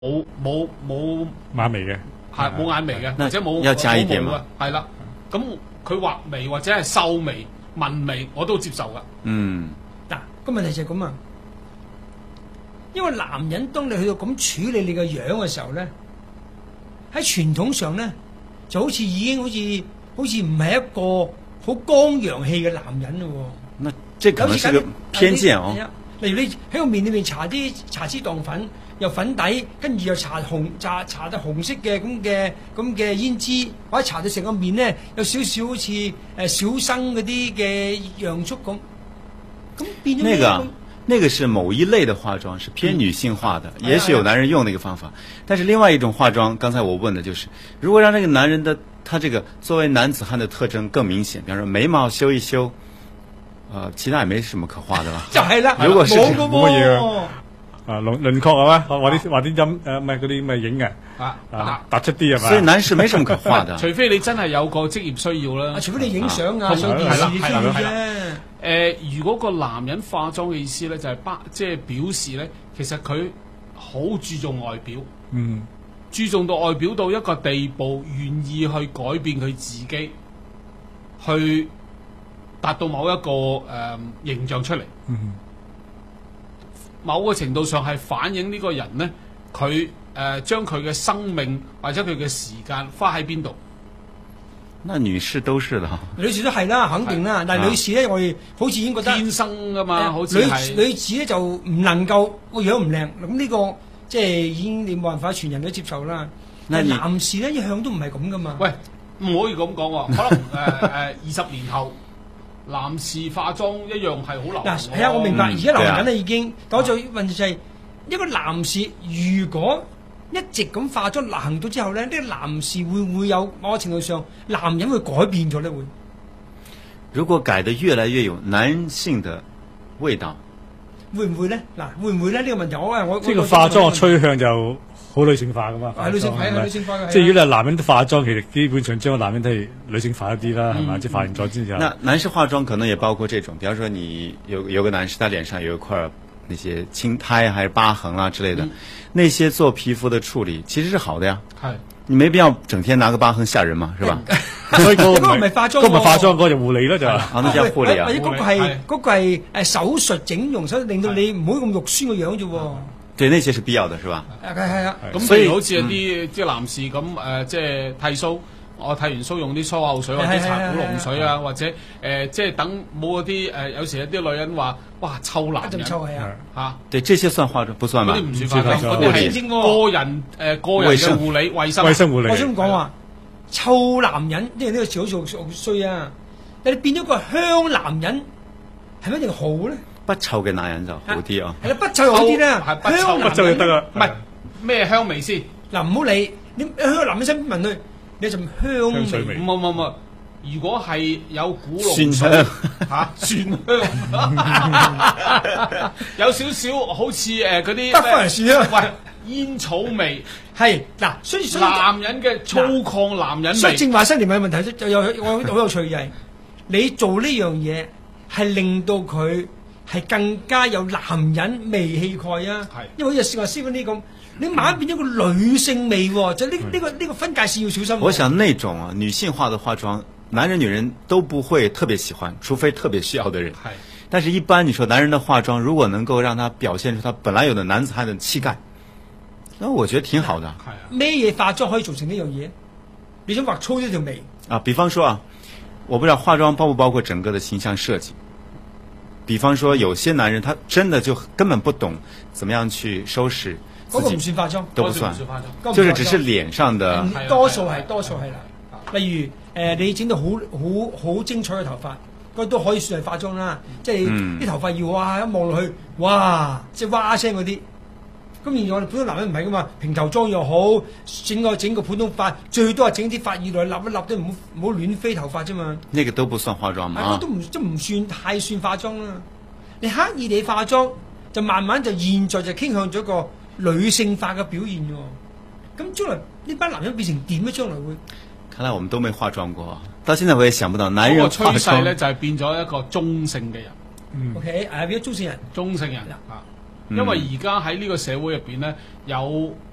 冇馬眉嘅， 係冇眼眉嘅，或者冇要加一點嘛， 係啦。咁佢畫眉或者係秀眉、紋眉，我都接受噶。 嗱，個問題就係咁啊，因為男人當你去到咁處理你個樣嘅時候咧，喺傳統上咧就好似已經好似唔係一個好光陽氣嘅男人咯。 那這可能是個偏見哦。 例如你喺個面裏面搽啲茶絲當粉，又粉底，跟住又搽到紅色嘅咁嘅胭脂，或者搽到成個面咧有少少好似小生嗰啲嘅樣速咁，咁變咗那個是某一類的化妝，是偏女性化的，也許有男人用那個方法。但是另外一種化妝，剛才我問的就是，如果讓那個男人的他這個作為男子漢的特徵更明顯，比方說眉毛修一修，其他也沒什麼可畫的啦。 就係啦， 如果是冇乜嘢輪廓係嘛，畫啲陰唔係嗰啲咩影嘅突出啲係嘛。 所以男士沒什麼可畫的。 除非你真係有個職業需要啦。 除非你影相啊、上電視需要啫。 如果個男人化妝嘅意思咧，就係即係表示咧，其實佢好注重外表，注重到外表到一個地步，願意去改變佢自己，去達到某一個形象出嚟。某個程度上係反映呢個人咧，佢將佢嘅生命或者佢嘅時間花喺邊度。 那女士都是的， 女士都係啦，肯定啦。但係女士咧，我哋好似已經覺得天生噶嘛，好似女士咧就唔能夠個樣唔靚，咁呢個即係已經你冇辦法全人都接受啦。但係男士咧一向都唔係咁噶嘛。 喂，唔可以咁講喎，可能20年後。男士化妝一樣係好流行。 嗱，係啊，我明白。而家流行緊啦，已經。但係就問題就係一個男士，如果一直咁化妝流行到之後咧，呢個男士會唔會有某個程度上，男人會改變咗咧？會。 如果改得越來越有男性的味道， 會唔會咧？嗱，會唔會咧？呢個問題我呢個化妝嘅趨向就好女性化噶嘛。 係女性化，係女性化嘅。 即係如果你係男人都化妝，其實基本上將個男人都係女性化一啲啦，係嘛？即係化完妝之後。 那男士化妝可能也包括這種，比方說你有個男士，他臉上有一塊那些青苔還是疤痕啊之類的，那些做皮膚的處理其實是好的呀。 係。 你沒必要整天拿個疤痕嚇人嘛，是吧？ 所以嗰個唔係化妝， 嗰個唔係化妝，嗰個就護理啦就。 那叫護理啊。 或者嗰個係手術整容，所以令到你唔好咁肉酸個樣啫喎。 對，那些是必要的，是吧？ 係啊。 咁譬如好似有啲即係男士咁即係剃鬚，我剃完鬚用啲粗口水或者搽古龍水啊，或者即係等冇嗰啲有時有啲女人話哇臭男人， 一陣臭係啊嚇。 對，這些算化妝不算嘛？ 嗰啲唔算化妝，嗰啲係個人嘅護理衞生護理。 我想講話臭男人，因為呢個詞好似好衰啊！你變咗個香男人，係咪一定好咧？ 不臭嘅男人就好啲啊！ 係啦，不臭又好啲啦， 香不臭就得啦。 唔係咩香味先？ 嗱，唔好理你香男人身邊聞去，你一陣香味。 唔，如果係有古龍蒜香蒜香，有少少好似嗰啲北方人蒜香， 喂煙草味係嗱，所以男人嘅粗獷男人味。 所以正話新年嘅問題就好有趣嘅係，你做呢樣嘢係令到佢係更加有男人味氣概啊！因為好似話師傅呢咁，你慢慢變咗個女性味喎，就呢個分界線要小心。 我想那種女性化的化妝，男人女人都不會特別喜歡，除非特別需要的人。但是一般你說男人的化妝，如果能夠讓他表現出他本來有的男子漢的氣概，那我覺得挺好的。 咩嘢化妝可以做成呢樣嘢？你想畫粗呢條眉啊？比方說啊，我不知道化妝包不包括整個的形象設計。比方說，有些男人他真的就根本不懂怎麼樣去收拾自己， 嗰個唔算化妝， 都不算，就是只是臉上的。 多數係啦。例如你整到好精彩嘅頭髮，嗰都可以算係化妝啦。即係啲頭髮要哇一望落去，哇即係哇聲嗰啲。咁而我哋普通男人唔係噶嘛，平頭裝又好，整個普通髮，最多係整啲髮葉來立一立都唔好亂飛頭髮啫嘛。 呢個都不算化妝嘛？ 都唔算太算化妝啦。你刻意地化妝，就慢慢就現在就傾向咗個女性化嘅表現喎。咁將來呢班男人變成點咧？將來會？ 看來我們都沒化妝過，到現在我也想不到男人化妝。 個趨勢咧就係變咗一個中性嘅人。 OK，變咗中性人。 中性人因為而家喺呢個社會入邊咧，有